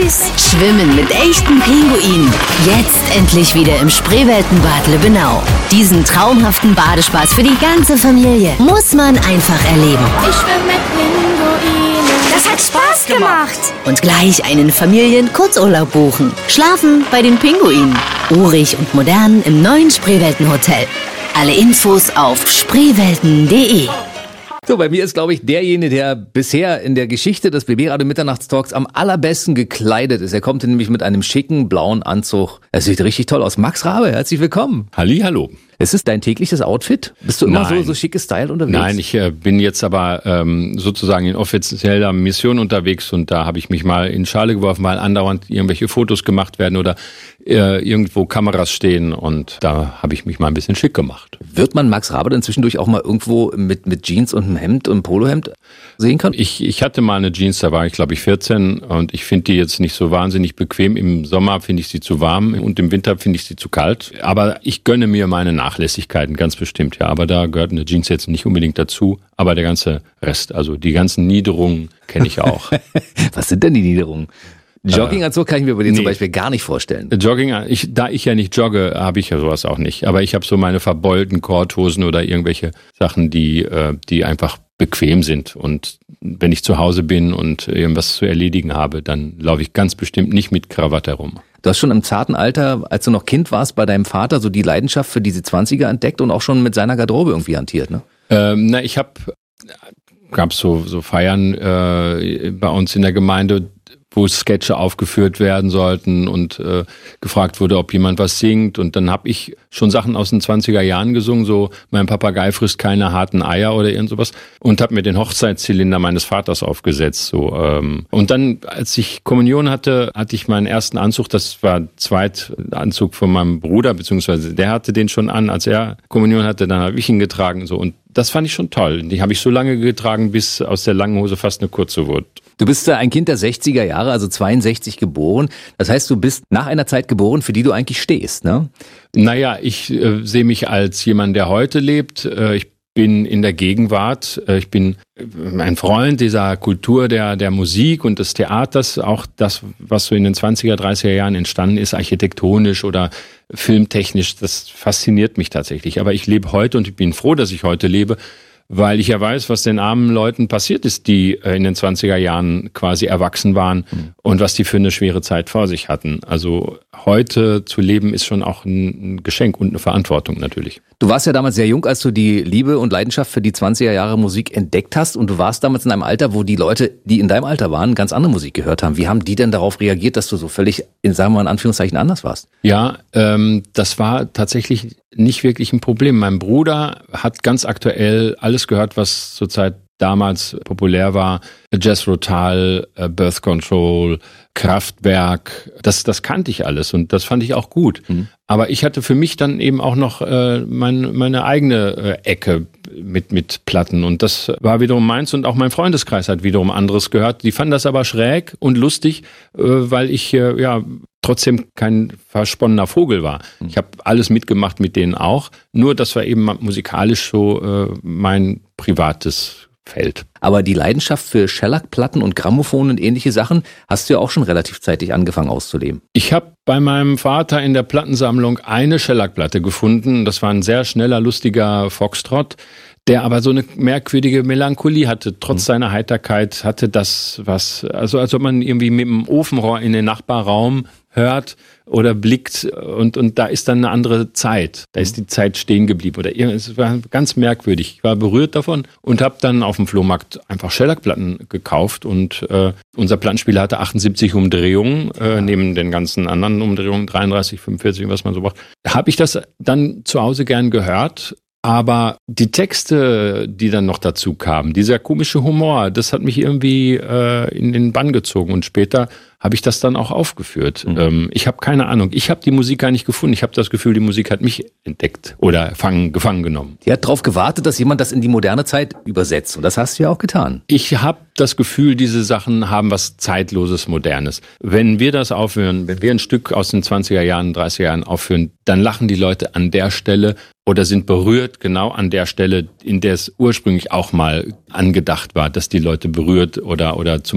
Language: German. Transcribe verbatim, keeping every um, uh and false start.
süß. Schwimmen mit echten Pinguinen. Jetzt endlich wieder im Spreeweltenbad Lübbenau. Diesen traumhaften Badespaß für die ganze Familie muss man einfach erleben. Ich schwimme mit Pinguinen. Das hat Spaß gemacht. Und gleich einen Familien-Kurzurlaub buchen. Schlafen bei den Pinguinen. Urig und modern im neuen Spreewelten-Hotel. Alle Infos auf spreewelten punkt de. So, bei mir ist, glaube ich, derjenige, der bisher in der Geschichte des B B-Radio Mitternachtstalks am allerbesten gekleidet ist. Er kommt nämlich mit einem schicken blauen Anzug. Er sieht richtig toll aus. Max Rabe, herzlich willkommen. Hallihallo. Ist es dein tägliches Outfit? Bist du immer Nein. so, so schick gestylt unterwegs? Nein, ich äh, bin jetzt aber ähm, sozusagen in offizieller Mission unterwegs und da habe ich mich mal in Schale geworfen, weil andauernd irgendwelche Fotos gemacht werden oder äh, irgendwo Kameras stehen und da habe ich mich mal ein bisschen schick gemacht. Wird man Max Rabe dann zwischendurch auch mal irgendwo mit, mit Jeans und einem Hemd und einem Polohemd sehen können? Ich, ich hatte mal eine Jeans, da war ich glaube ich vierzehn und ich finde die jetzt nicht so wahnsinnig bequem. Im Sommer finde ich sie zu warm und im Winter finde ich sie zu kalt. Aber ich gönne mir meine Nachlässigkeiten, ganz bestimmt, ja. Aber da gehört eine Jeans jetzt nicht unbedingt dazu. Aber der ganze Rest, also die ganzen Niederungen kenne ich auch. Was sind denn die Niederungen? Jogginganzug kann ich mir bei dir nee. zum Beispiel gar nicht vorstellen. Jogging, ich, da ich ja nicht jogge, habe ich ja sowas auch nicht. Aber ich habe so meine verbeulten Korthosen oder irgendwelche Sachen, die, äh, die einfach bequem sind. Und wenn ich zu Hause bin und irgendwas zu erledigen habe, dann laufe ich ganz bestimmt nicht mit Krawatte herum. Du hast schon im zarten Alter, als du noch Kind warst, bei deinem Vater so die Leidenschaft für diese Zwanziger entdeckt und auch schon mit seiner Garderobe irgendwie hantiert, ne? Ähm, na, ich habe, gab so so Feiern äh, bei uns in der Gemeinde, wo Sketche aufgeführt werden sollten und äh, gefragt wurde, ob jemand was singt. Und dann habe ich schon Sachen aus den zwanziger Jahren gesungen, so mein Papagei frisst keine harten Eier oder irgend sowas. Und habe mir den Hochzeitszylinder meines Vaters aufgesetzt. So ähm. Und dann, als ich Kommunion hatte, hatte ich meinen ersten Anzug. Das war Zweitanzug von meinem Bruder, beziehungsweise der hatte den schon an. Als er Kommunion hatte, dann habe ich ihn getragen. So. Und das fand ich schon toll. Die habe ich so lange getragen, bis aus der langen Hose fast eine kurze wurde. Du bist ein Kind der sechziger Jahre, also zweiundsechzig geboren. Das heißt, du bist nach einer Zeit geboren, für die du eigentlich stehst, ne? Naja, ich äh, sehe mich als jemand, der heute lebt. Äh, ich bin in der Gegenwart. Äh, ich bin ein Freund dieser Kultur der, der Musik und des Theaters. Auch das, was so in den zwanziger, dreißiger Jahren entstanden ist, architektonisch oder filmtechnisch, das fasziniert mich tatsächlich. Aber ich lebe heute und ich bin froh, dass ich heute lebe, weil ich ja weiß, was den armen Leuten passiert ist, die in den zwanziger Jahren quasi erwachsen waren mhm. und was die für eine schwere Zeit vor sich hatten. Also heute zu leben ist schon auch ein Geschenk und eine Verantwortung natürlich. Du warst ja damals sehr jung, als du die Liebe und Leidenschaft für die zwanziger Jahre Musik entdeckt hast und du warst damals in einem Alter, wo die Leute, die in deinem Alter waren, ganz andere Musik gehört haben. Wie haben die denn darauf reagiert, dass du so völlig, in, sagen wir mal in Anführungszeichen, anders warst? Ja, ähm, das war tatsächlich nicht wirklich ein Problem. Mein Bruder hat ganz aktuell alles gehört, was zurzeit damals populär war. Jethro Tull, Birth Control, Kraftwerk, das, das kannte ich alles und das fand ich auch gut. Mhm. Aber ich hatte für mich dann eben auch noch äh, mein, meine eigene äh, Ecke mit, mit Platten und das war wiederum meins und auch mein Freundeskreis hat wiederum anderes gehört. Die fanden das aber schräg und lustig, äh, weil ich äh, ja trotzdem kein versponnener Vogel war. Mhm. Ich habe alles mitgemacht mit denen auch, nur das war eben musikalisch so äh, mein privates Feld. Aber die Leidenschaft für Shellac-Platten und Grammophon und ähnliche Sachen hast du ja auch schon relativ zeitig angefangen auszuleben. Ich habe bei meinem Vater in der Plattensammlung eine Shellac-Platte gefunden. Das war ein sehr schneller, lustiger Foxtrot, der aber so eine merkwürdige Melancholie hatte. Trotz mhm. seiner Heiterkeit hatte das was, also als ob man irgendwie mit dem Ofenrohr in den Nachbarraum hört oder blickt und und da ist dann eine andere Zeit. Da ist die Zeit stehen geblieben oder es war ganz merkwürdig. Ich war berührt davon und habe dann auf dem Flohmarkt einfach Shellac-Platten gekauft und äh, unser Plattenspieler hatte achtundsiebzig Umdrehungen äh, neben den ganzen anderen Umdrehungen dreiunddreißig, fünfundvierzig, was man so braucht. Habe ich das dann zu Hause gern gehört. Aber die Texte, die dann noch dazu kamen, dieser komische Humor, das hat mich irgendwie äh, in den Bann gezogen. Und später habe ich das dann auch aufgeführt. Mhm. Ähm, ich habe keine Ahnung. Ich habe die Musik gar nicht gefunden. Ich habe das Gefühl, die Musik hat mich entdeckt oder fangen, gefangen genommen. Die hat darauf gewartet, dass jemand das in die moderne Zeit übersetzt. Und das hast du ja auch getan. Ich habe das Gefühl, diese Sachen haben was Zeitloses, Modernes. Wenn wir das aufhören, wenn wir ein Stück aus den zwanziger Jahren, dreißiger Jahren aufführen, dann lachen die Leute an der Stelle oder sind berührt genau an der Stelle, in der es ursprünglich auch mal angedacht war, dass die Leute berührt oder oder zum